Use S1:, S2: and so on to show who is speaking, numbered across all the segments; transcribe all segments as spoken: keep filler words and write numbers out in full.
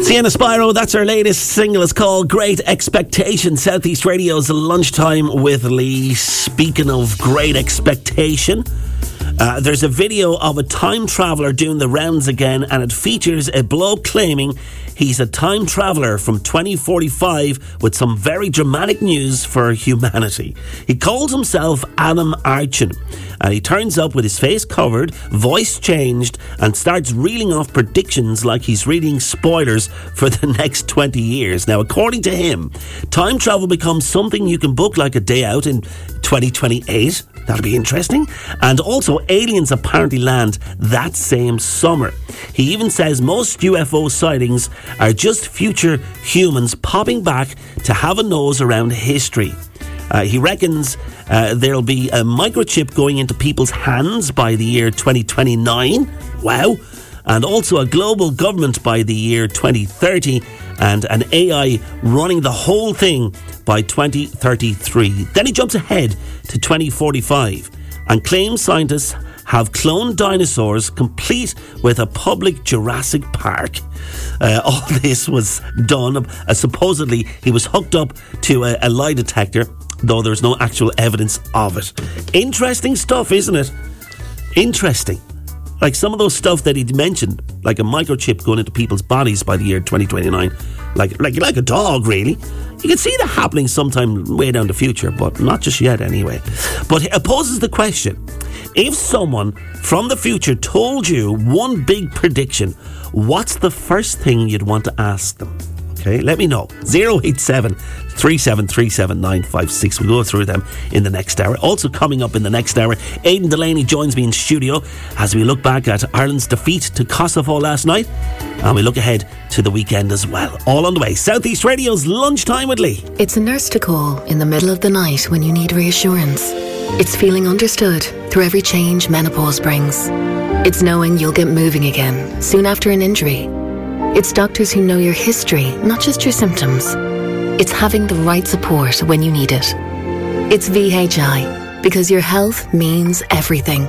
S1: Sienna Spyro, that's her latest single. It's called Great Expectation. Southeast Radio's Lunchtime with Lee. Speaking of great expectation, uh, there's a video of a time traveller doing the rounds again, and it features a bloke claiming he's a time traveller from twenty forty-five with some very dramatic news for humanity. He calls himself Adam Archin, and he turns up with his face covered, voice changed, and starts reeling off predictions like he's reading spoilers for the next twenty years. Now, according to him, time travel becomes something you can book like a day out in twenty twenty-eight. That'll be interesting. And also, aliens apparently land that same summer. He even says most U F O sightings are just future humans popping back to have a nose around history. Uh, he reckons uh, there'll be a microchip going into people's hands by the year twenty twenty-nine. Wow. And also a global government by the year twenty thirty, and an A I running the whole thing by twenty thirty-three. Then he jumps ahead to twenty forty-five and claims scientists have cloned dinosaurs complete with a public Jurassic Park. Uh, all this was done, uh, supposedly he was hooked up to a, a lie detector, though there's no actual evidence of it. Interesting stuff, isn't it? Interesting. Like some of those stuff that he mentioned, like a microchip going into people's bodies by the year twenty twenty-nine, like like like a dog, really. You can see that happening sometime way down the future, but not just yet anyway. But it poses the question, if someone from the future told you one big prediction, what's the first thing you'd want to ask them? Okay, let me know. zero eight seven, three seven three seven, nine five six. We'll go through them in the next hour. Also coming up in the next hour, Aidan Delaney joins me in studio as we look back at Ireland's defeat to Kosovo last night, and we look ahead to the weekend as well. All on the way. Southeast Radio's Lunchtime with Lee.
S2: It's a nurse to call in the middle of the night when you need reassurance. It's feeling understood through every change menopause brings. It's knowing you'll get moving again soon after an injury. It's doctors who know your history, not just your symptoms. It's having the right support when you need it. It's V H I, because your health means everything.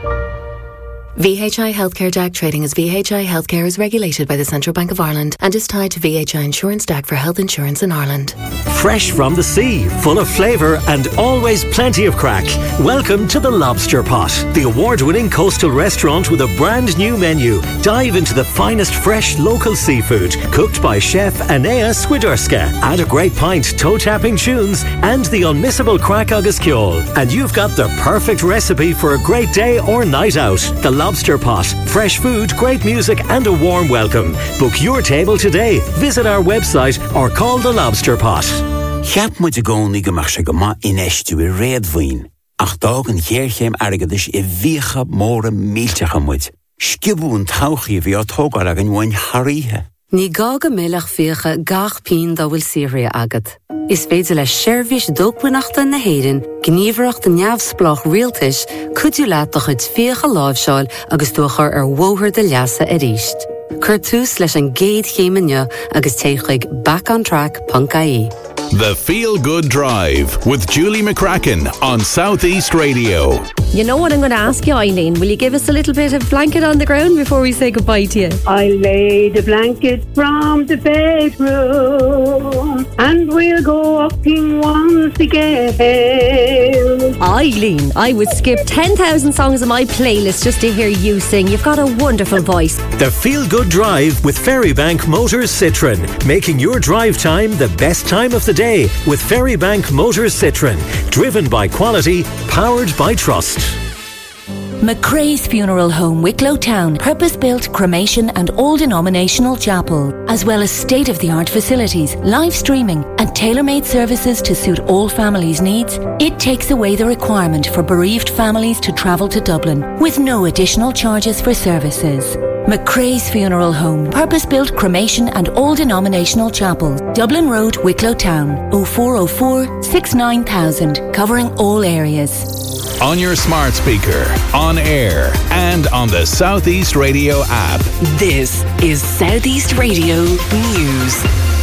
S2: V H I Healthcare D A C trading as V H I Healthcare is regulated by the Central Bank of Ireland and is tied to V H I Insurance D A C for health insurance in Ireland.
S3: Fresh from the sea, full of flavour and always plenty of crack. Welcome to the Lobster Pot, the award-winning coastal restaurant with a brand new menu. Dive into the finest fresh local seafood, cooked by chef Anea Swidorska. Add a great pint, toe-tapping tunes and the unmissable crack agus kiol. And you've got the perfect recipe for a great day or night out. The Lobster Pot. Fresh food, great music and a warm welcome. Book your table today. Visit our website or call the Lobster Pot.
S4: Cheap moet goni gemach se gema in estu i redwin. Ach dagen geerchem argedish I vicha more miltje moet. Skibun tauchie via togar agen wan harihe.
S5: Ní gaga milach ficha gach pin da wil Syria agat. Is féidir le sérvis dogbuachta na héirin, gníomhreacht the neamhsplach rialtais, cuidiú leat do chuid ficha láimhseáil agus dúchar ar mhóthar de leasa a ríist. Cur tús leis an géad chéimeanne agus téigh back on track dot I E.
S6: The Feel Good Drive with Julie McCracken on Southeast Radio.
S7: You know what I'm going to ask you, Eileen? Will you give us a little bit of blanket on the ground before we say goodbye to you?
S8: I lay the blanket from the bedroom and we'll go walking once again.
S7: Eileen, I would skip ten thousand songs on my playlist just to hear you sing. You've got a wonderful voice.
S3: The Feel Good Drive with Ferrybank Motors Citroen, making your drive time the best time of the day with Ferrybank Motors Citroen, driven by quality, powered by trust.
S9: McCrae's Funeral Home, Wicklow Town, purpose-built cremation and all-denominational chapel, as well as state-of-the-art facilities, live streaming and tailor-made services to suit all families' needs. It takes away the requirement for bereaved families to travel to Dublin with no additional charges for services. McCrae's Funeral Home, purpose-built cremation and all-denominational chapel, Dublin Road, Wicklow Town, oh four oh four, six nine thousand, covering all areas.
S6: On your smart speaker, on air, and on the Southeast Radio app.
S9: This is Southeast Radio News.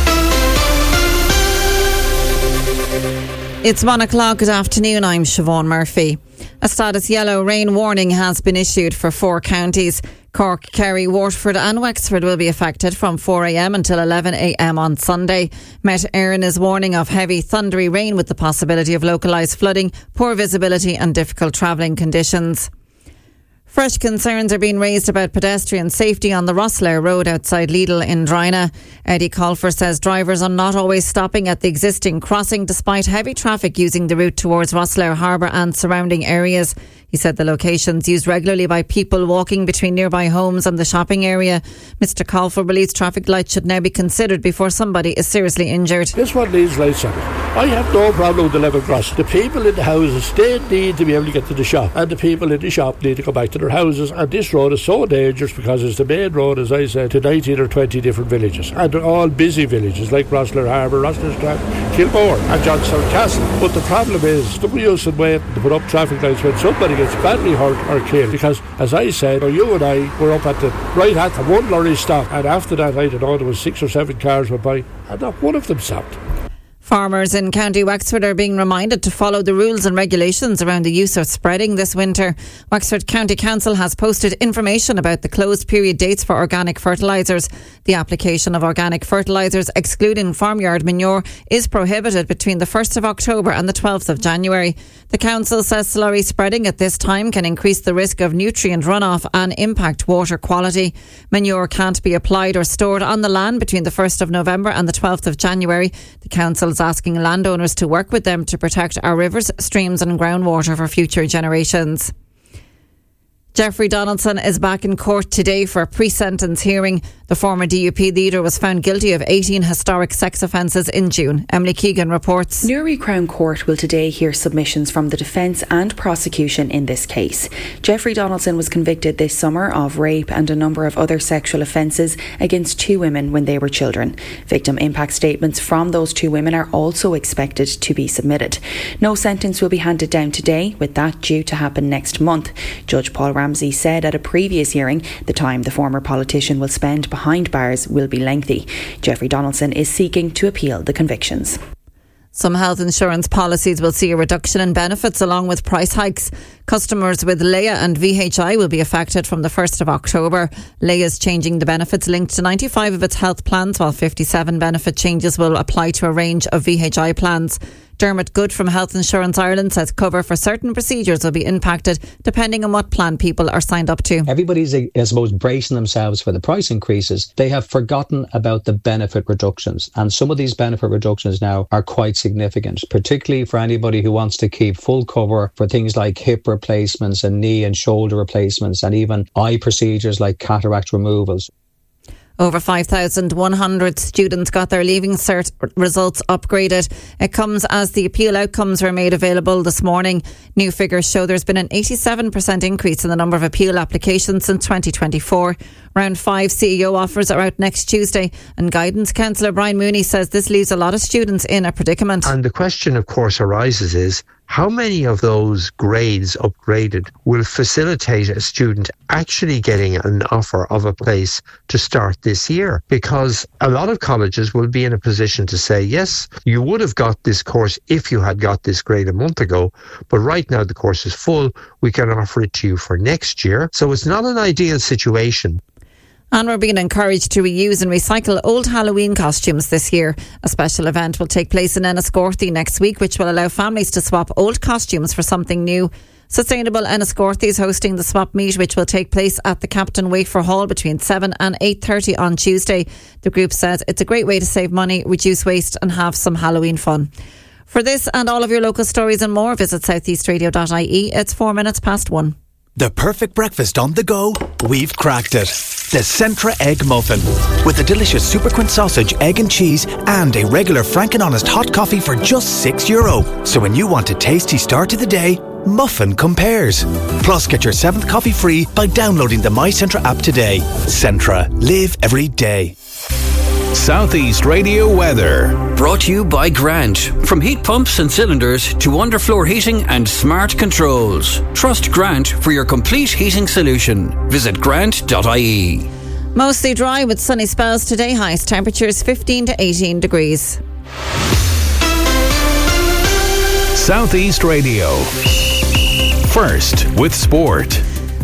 S10: It's one o'clock. Good afternoon. I'm Siobhan Murphy. A status yellow rain warning has been issued for four counties. Cork, Kerry, Waterford and Wexford will be affected from four a m until eleven a m on Sunday. Met Éireann is warning of heavy thundery rain with the possibility of localised flooding, poor visibility and difficult travelling conditions. Fresh concerns are being raised about pedestrian safety on the Rosslare Road outside Lidl in Drina. Eddie Colfer says drivers are not always stopping at the existing crossing despite heavy traffic using the route towards Rosslare Harbour and surrounding areas. He said the location's used regularly by people walking between nearby homes and the shopping area. Mister Colfer believes traffic lights should now be considered before somebody is seriously injured.
S11: This one needs lights on it. I have no problem with the level crossing. The people in the houses, they need to be able to get to the shop, and the people in the shop need to go back to their houses. And this road is so dangerous because it's the main road, as I said, to nineteen or twenty different villages, and they're all busy villages like Rosslare Harbour, Rosslare Strand, Kilmore and Johnstown Castle. But the problem is the use and waiting to put up traffic lights when somebody gets badly hurt or killed, because as I said, or you and I were up at the right hand and one lorry stopped, and after that I don't know, there was six or seven cars went by and not one of them stopped.
S10: Farmers in County Wexford are being reminded to follow the rules and regulations around the use of spreading this winter. Wexford County Council has posted information about the closed period dates for organic fertilisers. The application of organic fertilisers, excluding farmyard manure, is prohibited between the first of October and the twelfth of January. The council says slurry spreading at this time can increase the risk of nutrient runoff and impact water quality. Manure can't be applied or stored on the land between the first of November and the twelfth of January. The council is asking landowners to work with them to protect our rivers, streams and groundwater for future generations. Jeffrey Donaldson is back in court today for a pre-sentence hearing. The former D U P leader was found guilty of eighteen historic sex offences in June. Emily Keegan reports.
S12: Newry Crown Court will today hear submissions from the defence and prosecution in this case. Jeffrey Donaldson was convicted this summer of rape and a number of other sexual offences against two women when they were children. Victim impact statements from those two women are also expected to be submitted. No sentence will be handed down today, with that due to happen next month. Judge Paul Ramsey said at a previous hearing the time the former politician will spend behind bars will be lengthy. Jeffrey Donaldson is seeking to appeal the convictions.
S10: Some health insurance policies will see a reduction in benefits along with price hikes. Customers with Leia and V H I will be affected from the first of October. Leia is changing the benefits linked to ninety-five of its health plans, while fifty-seven benefit changes will apply to a range of V H I plans. Dermot Good from Health Insurance Ireland says cover for certain procedures will be impacted depending on what plan people are signed up to.
S13: Everybody's, I suppose, bracing themselves for the price increases. They have forgotten about the benefit reductions, and some of these benefit reductions now are quite significant, particularly for anybody who wants to keep full cover for things like hip replacements and knee and shoulder replacements, and even eye procedures like cataract removals.
S10: Over five thousand one hundred students got their Leaving Cert results upgraded. It comes as the appeal outcomes were made available this morning. New figures show there's been an eighty-seven percent increase in the number of appeal applications since twenty twenty-four. Round five C E O offers are out next Tuesday, and Guidance Counsellor Brian Mooney says this leaves a lot of students in a predicament.
S14: And the question, of course, arises is, how many of those grades upgraded will facilitate a student actually getting an offer of a place to start this year? Because a lot of colleges will be in a position to say, yes, you would have got this course if you had got this grade a month ago, but right now the course is full. We can offer it to you for next year. So it's not an ideal situation.
S10: And we're being encouraged to reuse and recycle old Halloween costumes this year. A special event will take place in Enniscorthy next week, which will allow families to swap old costumes for something new. Sustainable Enniscorthy is hosting the swap meet, which will take place at the Captain Wafer Hall between seven and eight thirty on Tuesday. The group says it's a great way to save money, reduce waste and have some Halloween fun. For this and all of your local stories and more, visit southeast radio dot I E. It's four minutes past one.
S15: The perfect breakfast on the go? We've cracked it. The Centra Egg Muffin. With a delicious Super Quint sausage, egg and cheese, and a regular Frank and Honest hot coffee for just six euro. So when you want a tasty start to the day, Muffin compares. Plus, get your seventh coffee free by downloading the My Centra app today. Centra. Live every day.
S6: Southeast Radio weather.
S16: Brought to you by Grant. From heat pumps and cylinders to underfloor heating and smart controls. Trust Grant for your complete heating solution. Visit grant dot I E.
S10: Mostly dry with sunny spells today. Highest temperatures fifteen to eighteen degrees.
S6: Southeast Radio. First with sport.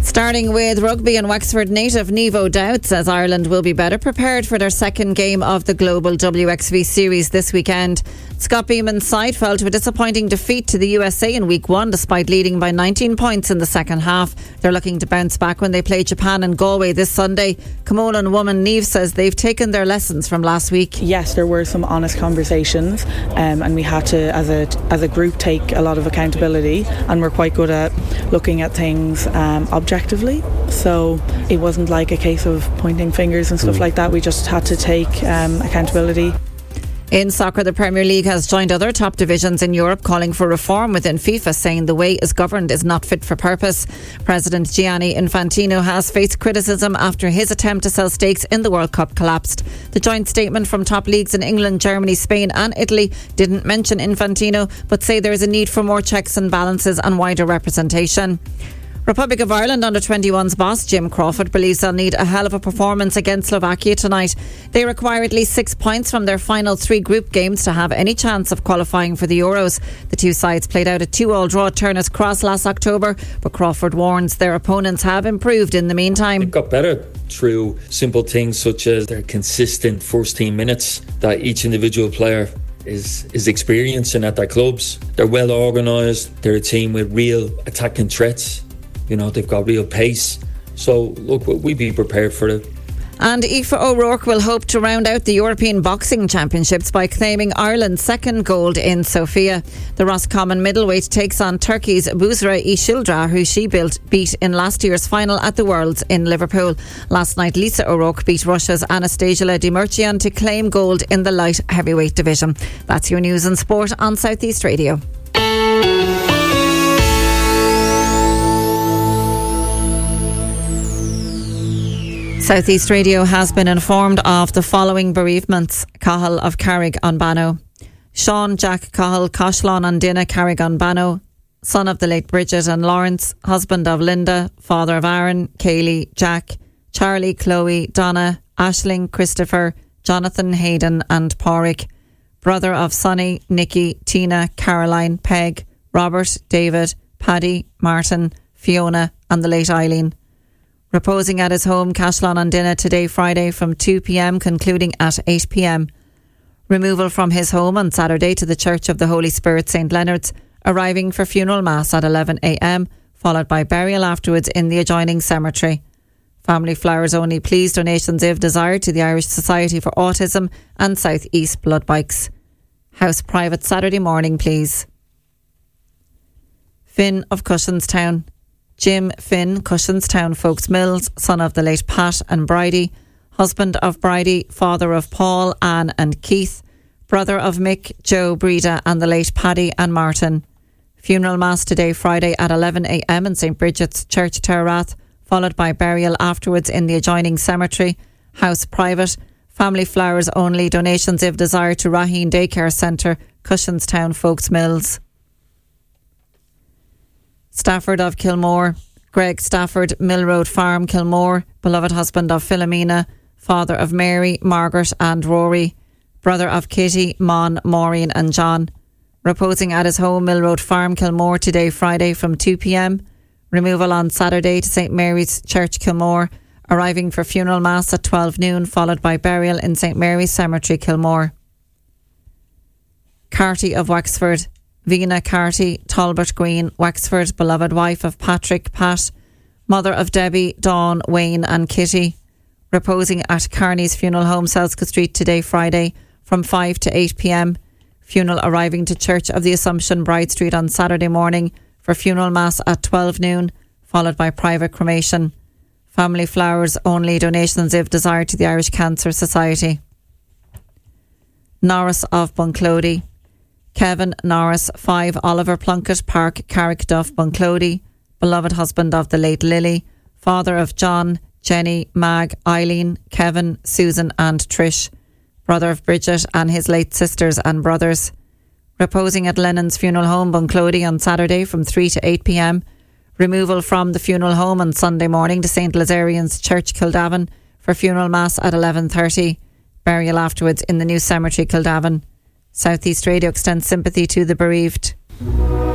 S10: Starting with rugby, and Wexford native Nevo Dowd says Ireland will be better prepared for their second game of the Global W X V Series this weekend. Scott Beeman's side fell to a disappointing defeat to the U S A in week one despite leading by nineteen points in the second half. They're looking to bounce back when they play Japan and Galway this Sunday. Camolan woman Neve says they've taken their lessons from last week.
S17: Yes, there were some honest conversations um, and we had to, as a as a group, take a lot of accountability, and we're quite good at looking at things um, objectively. So it wasn't like a case of pointing fingers and stuff mm. like that. We just had to take um, accountability.
S10: In soccer, the Premier League has joined other top divisions in Europe calling for reform within FIFA, saying the way it's governed is not fit for purpose. President Gianni Infantino has faced criticism after his attempt to sell stakes in the World Cup collapsed. The joint statement from top leagues in England, Germany, Spain and Italy didn't mention Infantino, but say there is a need for more checks and balances and wider representation. Republic of Ireland under twenty-one's boss Jim Crawford believes they'll need a hell of a performance against Slovakia tonight. They require at least six points from their final three group games to have any chance of qualifying for the Euros. The two sides played out a two-all draw at Turner's Cross last October, but Crawford warns their opponents have improved in the meantime.
S18: They've got better through simple things such as their consistent first team minutes that each individual player is is experiencing at their clubs. They're well organised. They're a team with real attacking threats. You know, they've got real pace. So, look, we'd be prepared for it.
S10: And Aoife O'Rourke will hope to round out the European Boxing Championships by claiming Ireland's second gold in Sofia. The Roscommon middleweight takes on Turkey's Buzra Ishildra, who she built, beat in last year's final at the Worlds in Liverpool. Last night, Lisa O'Rourke beat Russia's Anastasia Demirchian to claim gold in the light heavyweight division. That's your news and sport on South East Radio. South East Radio has been informed of the following bereavements. Cahill of Carrig on Banno. Sean Jack Cahill Coshlan on Dinna Carrig on Banno, son of the late Bridget and Lawrence, husband of Linda, father of Aaron, Kaylee, Jack, Charlie, Chloe, Donna, Aisling, Christopher, Jonathan, Hayden and Pádraig, brother of Sonny, Nicky, Tina, Caroline, Peg, Robert, David, Paddy, Martin, Fiona and the late Eileen. Reposing at his home, Cashlon on Dinna, today, Friday, from two p.m, concluding at eight p.m. Removal from his home on Saturday to the Church of the Holy Spirit, Saint Leonard's, arriving for funeral mass at eleven a.m, followed by burial afterwards in the adjoining cemetery. Family flowers only, please. Donations if desired to the Irish Society for Autism and South East Blood Bikes. House private Saturday morning, please. Finn of Cushanstown. Jim Finn, Cushanstown Folks Mills, son of the late Pat and Bridie, husband of Bridie, father of Paul, Anne and Keith, brother of Mick, Joe, Breda and the late Paddy and Martin. Funeral mass today, Friday at eleven a.m. in Saint Bridget's Church, Terrath, followed by burial afterwards in the adjoining cemetery. House private. Family flowers only. Donations if desired to Raheen Daycare Centre, Cushanstown Folks Mills. Stafford of Kilmore. Greg Stafford, Mill Road Farm, Kilmore, beloved husband of Philomena, father of Mary, Margaret and Rory, brother of Kitty, Mon, Maureen and John. Reposing at his home, Mill Road Farm, Kilmore, today, Friday, from two p.m. Removal on Saturday to Saint Mary's Church, Kilmore, arriving for funeral mass at twelve noon, followed by burial in Saint Mary's Cemetery, Kilmore. Carty of Wexford. Vina Carty, Talbot Green, Wexford, beloved wife of Patrick, Pat, mother of Debbie, Dawn, Wayne and Kitty. Reposing at Carney's Funeral Home, Selska Street, today, Friday, from five to eight p.m. Funeral arriving to Church of the Assumption, Bride Street on Saturday morning for funeral mass at twelve noon, followed by private cremation. Family flowers only. Donations if desired to the Irish Cancer Society. Norris of Bunclody. Kevin Norris, five Oliver Plunkett Park, Carrickduff, Bunclody, beloved husband of the late Lily, father of John, Jenny, Mag, Eileen, Kevin, Susan and Trish, brother of Bridget and his late sisters and brothers. Reposing at Lennon's Funeral Home, Bunclody, on Saturday from three to eight p.m. Removal from the funeral home on Sunday morning to Saint Lazarian's Church, Kildavin, for funeral mass at eleven thirty. Burial afterwards in the new cemetery, Kildavin. South East Radio extends sympathy to the bereaved.